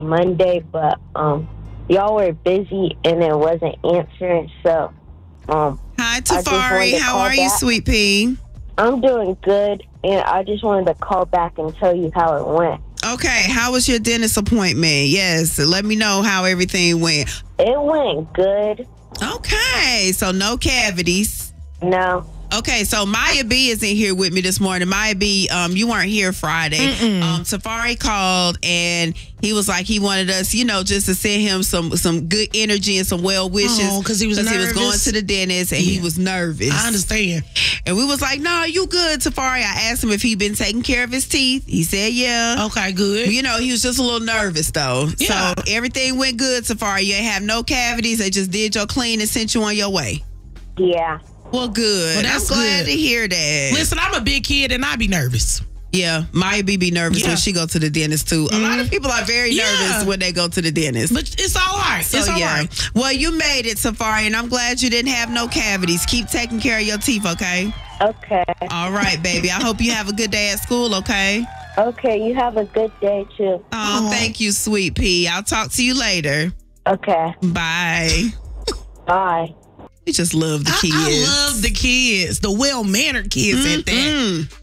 Monday, but y'all were busy and it wasn't answering. So Hi, Tafari. How are you, sweet pea? I'm doing good, and I just wanted to call back and tell you how it went. Okay, how was your dentist appointment? Yes, let me know how everything went. It went good. Okay, so no cavities. No. Okay, so Maya B is in here with me this morning. Maya B, you weren't here Friday. Safari called and he was like he wanted us, just to send him some good energy and some well wishes. Oh, because he was nervous. He was going to the dentist and he was nervous. I understand. And we was like, no, you good, Safari. I asked him if he'd been taking care of his teeth. He said, yeah. Okay, good. He was just a little nervous though. Yeah. So everything went good, Safari. You ain't have no cavities. They just did your clean and sent you on your way. Yeah. Well, good. Well, that's I'm glad good to hear that. Listen, I'm a big kid and I be nervous. Yeah, Maya B be nervous when she go to the dentist too. A lot of people are very nervous when they go to the dentist. But it's all right. So, it's all right. Well, you made it, Safari, and I'm glad you didn't have no cavities. Keep taking care of your teeth, okay? Okay. All right, baby. I hope you have a good day at school, okay? Okay, you have a good day too. Oh, thank you, sweet pea. I'll talk to you later. Okay. Bye. Bye. We just love the kids. I love the kids, the well-mannered kids at that.